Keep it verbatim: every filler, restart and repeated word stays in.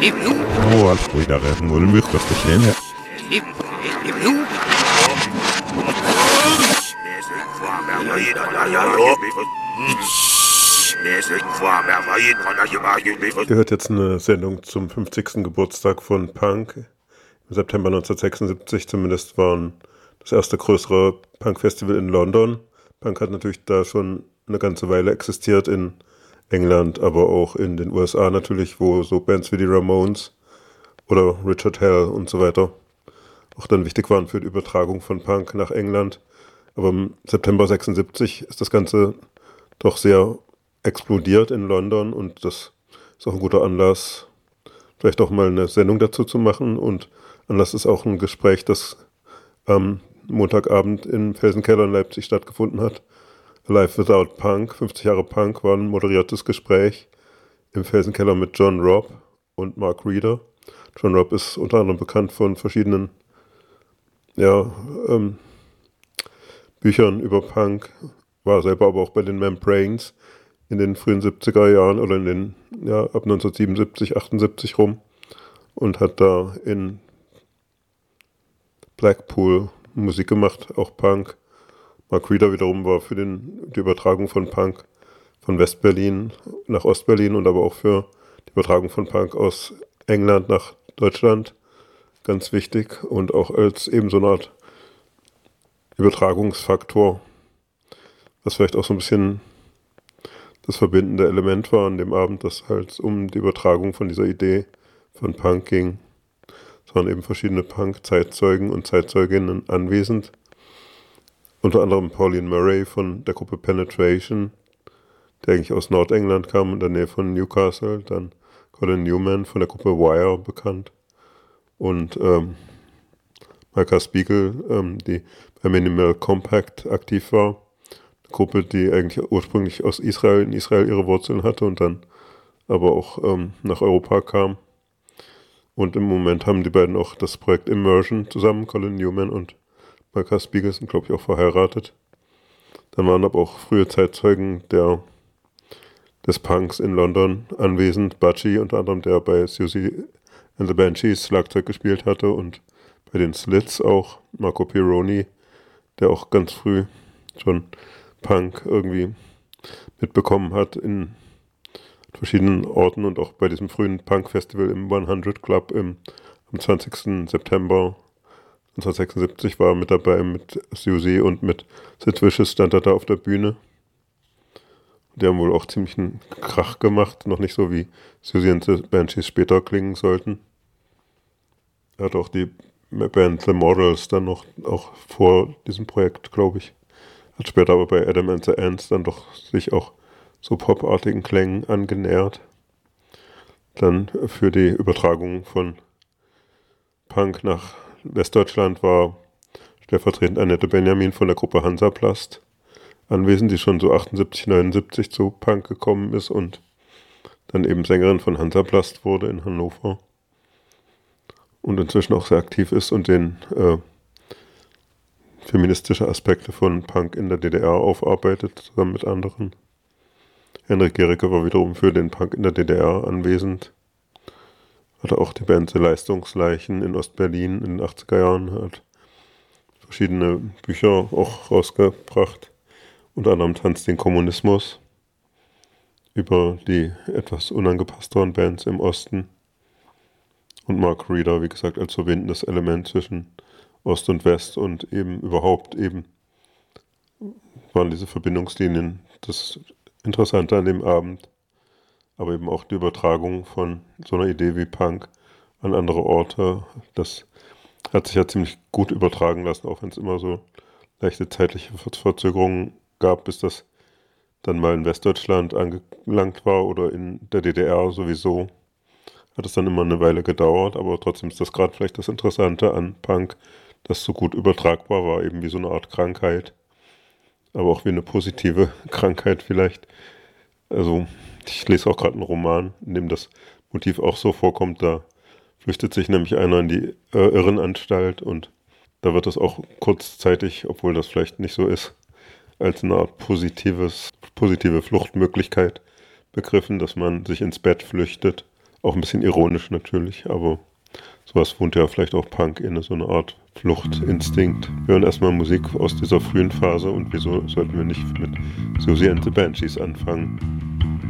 Oh, alles gut, da werden wir mich das verstehen. Ihr hört jetzt eine Sendung zum fünfzigsten Geburtstag von Punk. Im September neunzehnhundertsechsundsiebzig zumindest war das erste größere Punk-Festival in London. Punk hat natürlich da schon eine ganze Weile existiert in England, aber auch in den U S A natürlich, wo so Bands wie die Ramones oder Richard Hell und so weiter auch dann wichtig waren für die Übertragung von Punk nach England. Aber im September sechsundsiebzig ist das Ganze doch sehr explodiert in London und das ist auch ein guter Anlass, vielleicht auch mal eine Sendung dazu zu machen. Und Anlass ist auch ein Gespräch, das am Montagabend im Felsenkeller in Leipzig stattgefunden hat. Alive Without Punk, fünfzig Jahre Punk, war ein moderiertes Gespräch im Felsenkeller mit John Robb und Mark Reeder. John Robb ist unter anderem bekannt von verschiedenen ja, ähm, Büchern über Punk, war selber aber auch bei den Membranes in den frühen siebziger Jahren oder in den, ja, ab neunzehnhundertsiebenundsiebzig, achtundsiebzig rum und hat da in Blackpool Musik gemacht, auch Punk. Mark Reeder wiederum war für den, die Übertragung von Punk von West-Berlin nach Ost-Berlin und aber auch für die Übertragung von Punk aus England nach Deutschland ganz wichtig und auch als eben so eine Art Übertragungsfaktor, was vielleicht auch so ein bisschen das verbindende Element war an dem Abend, dass halt um die Übertragung von dieser Idee von Punk ging. Es waren eben verschiedene Punk-Zeitzeugen und Zeitzeuginnen anwesend. Unter anderem Pauline Murray von der Gruppe Penetration, der eigentlich aus Nordengland kam, in der Nähe von Newcastle. Dann Colin Newman von der Gruppe Wire, bekannt. Und ähm, Micah Spiegel, ähm, die bei Minimal Compact aktiv war. Eine Gruppe, die eigentlich ursprünglich aus Israel, in Israel ihre Wurzeln hatte und dann aber auch ähm, nach Europa kam. Und im Moment haben die beiden auch das Projekt Immersion zusammen, Colin Newman und Micah Spiegel sind, glaube ich, auch verheiratet. Dann waren aber auch frühe Zeitzeugen der, des Punks in London anwesend. Budgie, unter anderem, der bei Siouxsie and the Banshees Schlagzeug gespielt hatte und bei den Slits auch Marco Pironi, der auch ganz früh schon Punk irgendwie mitbekommen hat in verschiedenen Orten und auch bei diesem frühen Punk-Festival im hundert Club im, am zwanzigsten September neunzehnhundertsechsundsiebzig war er mit dabei mit Siouxsie und mit Sid Vicious stand er da auf der Bühne. Die haben wohl auch ziemlich einen Krach gemacht, noch nicht so wie Siouxsie and the Banshees später klingen sollten. Er hat auch die Band The Models dann noch auch vor diesem Projekt, glaube ich. Hat später aber bei Adam and the Ants dann doch sich auch so popartigen Klängen angenähert. Dann für die Übertragung von Punk nach Westdeutschland war stellvertretend Annette Benjamin von der Gruppe Hansaplast anwesend, die schon so achtundsiebzig, neunundsiebzig zu Punk gekommen ist und dann eben Sängerin von Hansaplast wurde in Hannover und inzwischen auch sehr aktiv ist und den äh, feministische Aspekte von Punk in der D D R aufarbeitet, zusammen mit anderen. Henrik Gericke war wiederum für den Punk in der D D R anwesend. Hatte auch die Band The Leistungsleichen in Ostberlin in den achtziger Jahren, hat verschiedene Bücher auch rausgebracht, unter anderem Tanz den Kommunismus, über die etwas unangepassteren Bands im Osten. Und Mark Reeder, wie gesagt, als verbindendes Element zwischen Ost und West und eben überhaupt eben waren diese Verbindungslinien das Interessante an dem Abend, aber eben auch die Übertragung von so einer Idee wie Punk an andere Orte. Das hat sich ja ziemlich gut übertragen lassen, auch wenn es immer so leichte zeitliche Verzögerungen gab, bis das dann mal in Westdeutschland angelangt war oder in der D D R sowieso. Hat es dann immer eine Weile gedauert, aber trotzdem ist das gerade vielleicht das Interessante an Punk, das so gut übertragbar war, eben wie so eine Art Krankheit, aber auch wie eine positive Krankheit vielleicht. Also ich lese auch gerade einen Roman, in dem das Motiv auch so vorkommt, da flüchtet sich nämlich einer in die äh, Irrenanstalt und da wird das auch kurzzeitig, obwohl das vielleicht nicht so ist, als eine Art positives, positive Fluchtmöglichkeit begriffen, dass man sich ins Bett flüchtet, Auch ein bisschen ironisch natürlich, aber sowas wohnt ja vielleicht auch Punk inne, so eine Art Fluchtinstinkt. Wir hören erstmal Musik aus dieser frühen Phase und wieso sollten wir nicht mit Siouxsie and the Banshees anfangen?